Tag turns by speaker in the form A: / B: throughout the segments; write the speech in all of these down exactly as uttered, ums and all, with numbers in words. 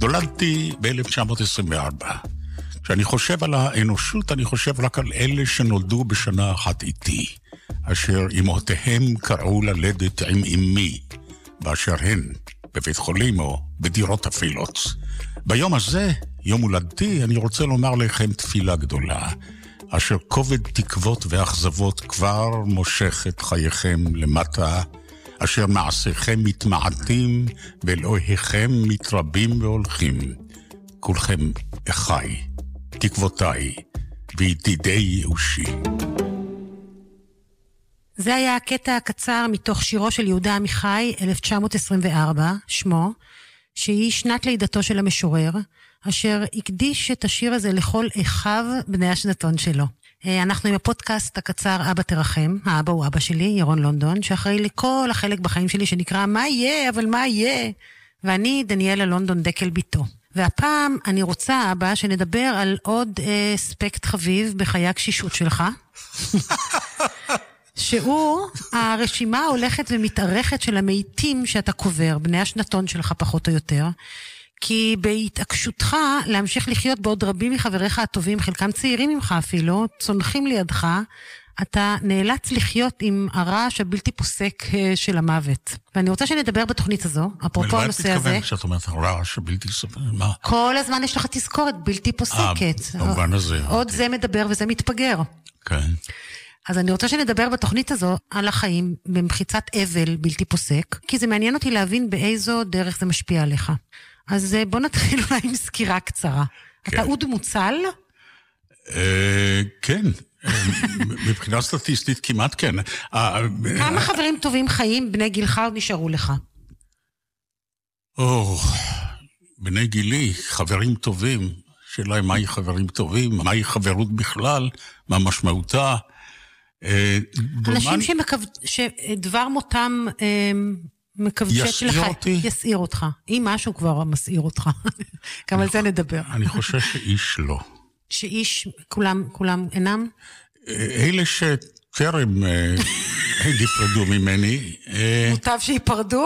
A: נולדתי ב-אלף תשע מאות עשרים וארבע. כשאני חושב על האנושות, אני חושב רק על אלה שנולדו בשנה אחת איתי, אשר אמותיהם קראו ללדת עם אמי, באשר הן, בבית חולים או בדירות אפלות. ביום הזה, יום הולדתי, אני רוצה לומר לכם תפילה גדולה, אשר כובד תקוות ואכזבות כבר מושך את חייכם למטה, אשר מעשיכם מתמעטים ואלוהיכם מתרבים והולכים. כולכם אחי, תקוותיי וידידי יאושי.
B: זה היה הקטע הקצר מתוך שירו של יהודה עמיחי, אלף תשע מאות עשרים וארבע, שמו, שהיא שנת לידתו של המשורר, אשר הקדיש את השיר הזה לכל אחיו בני השנתון שלו. אנחנו עם הפודקאסט הקצר אבא תרחם, האבא הוא אבא שלי, ירון לונדון, שאחראי לכל החלק בחיים שלי שנקרא מה יהיה, אבל מה יהיה? ואני דניאלה לונדון דקל ביתו. והפעם אני רוצה, אבא, שנדבר על עוד אה, אספקט חביב בחיי הקשישות שלך, שהוא הרשימה ההולכת ומתארכת של המתים שאתה קובר, בני השנתון שלך פחות או יותר, כי בהתעקשותך להמשיך לחיות בעוד רבים מחבריך הטובים, חלקם צעירים ממך אפילו, צונחים לידך, אתה נאלץ לחיות עם הרעש הבלתי פוסק של המוות. ואני רוצה שנדבר בתוכנית הזו, אפרופו הנושא הזה.
A: מתכוון כשאת אומרת הרעש הבלתי פוסק? מה?
B: כל הזמן יש לך תזכורת בלתי פוסקת.
A: במובן הזה.
B: עוד זה מדבר וזה מתפגר.
A: כן.
B: אז אני רוצה שנדבר בתוכנית הזו על החיים במחיצת אבל בלתי פוסק, כי זה מעניין אותי להבין באיזו דרך זה משפיע עליך. אז בוא נתחיל אולי עם סקירה קצרה.
A: כן.
B: אתה עוד מוצל?
A: אה, כן. מבחינה סטטיסטית כמעט כן.
B: כמה חברים טובים חיים בני גילך עוד נשארו לך?
A: או, בני גילי, חברים טובים. שאלה היא מהי חברים טובים, מהי חברות בכלל, מה משמעותה.
B: אנשים שדבר מותם מקבצ'ט לך, יסעיר אותך. אם משהו כבר מסעיר אותך. גם על זה נדבר.
A: אני חושב שאיש לא.
B: שאיש, כולם, כולם אינם?
A: אלה שטרם נפרדו ממני.
B: מוטב שיפרדו?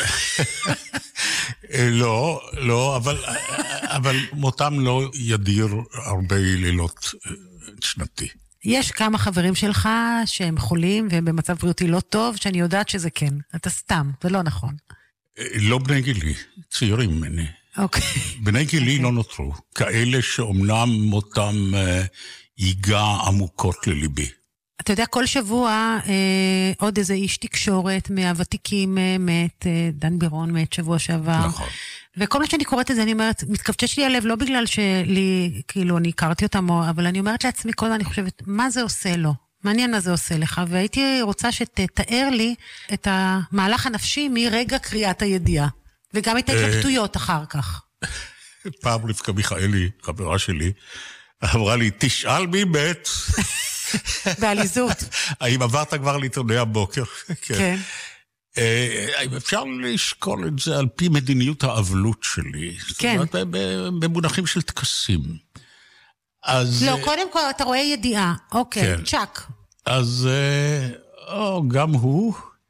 A: לא, לא, אבל, אבל מותם לא ידיר הרבה לילות שנתי.
B: יש כמה חברים שלך שהם חולים והם במצב בריאותי לא טוב, שאני יודעת שזה כן. אתה סתם, זה לא נכון.
A: לא בני גילי, צעירים ממני.
B: אוקיי.
A: בני גילי לא נותרו, כאלה שאומנם מותם ייגע עמוקות לליבי.
B: אתה יודע, כל שבוע אה, עוד איזה איש תקשורת מהוותיקים אה, מת, אה, דן בירון מת שבוע שעבר.
A: נכון.
B: וכל מה שאני קוראת את זה, אני אומרת, מתכווצ'ש לי הלב, לא בגלל שלי, כאילו, אני הכרתי אותם, אבל אני אומרת לעצמי, כל הזמן אני חושבת, מה זה עושה לו? מעניין מה זה עושה לך, והייתי רוצה שתתאר לי את המהלך הנפשי מרגע קריאת הידיעה, וגם את ההתלבטויות אחר כך.
A: פעם רבקה מיכאלי, חברה שלי, אמרה לי, תשאל מי מת.
B: בעליזות.
A: האם עברת כבר לעיתוני הבוקר?
B: כן.
A: אפשר לשקול את זה על פי מדיניות האבלות שלי.
B: כן.
A: זאת אומרת, במונחים של טקסים.
B: לא, קודם כל אתה רואה ידיעה. אוקיי, צ'ק.
A: אז גם הוא,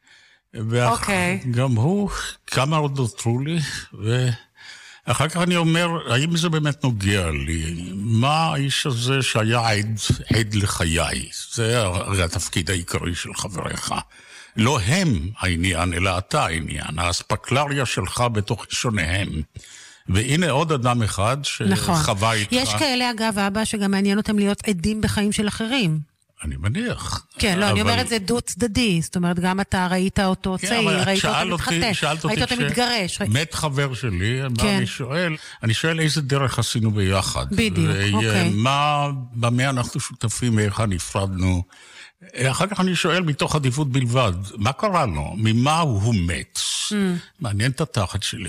A: גם הוא, כמה עוד נותרו לי, ו... אחר כך אני אומר, האם זה באמת נוגע לי? מה האיש הזה שהיה עד, עד לחיי? זה הרי התפקיד העיקרי של חבריך. לא הם העניין, אלא אתה העניין. האספקלריה שלך בתוך שונאיהם. והנה עוד אדם אחד שחווה איתך.
B: יש כאלה אגב, אבא, שגם מעניין אותם להיות עדים בחיים של אחרים.
A: אני מניח.
B: כן, לא, אני אומרת זה דו צדדי, זאת אומרת, גם אתה ראית אותו צעיר, ראית אותו מתחתן, ראית אותו מתגרש.
A: מת חבר שלי, אני שואל, אני שואל איזה דרך עשינו ביחד.
B: בדיוק, אוקיי.
A: מה, במה אנחנו שותפים, איך נפרדנו. אחר כך אני שואל מתוך עדיפות בלבד, מה קרה לו? ממה הוא מת? מעניין את התחת שלי.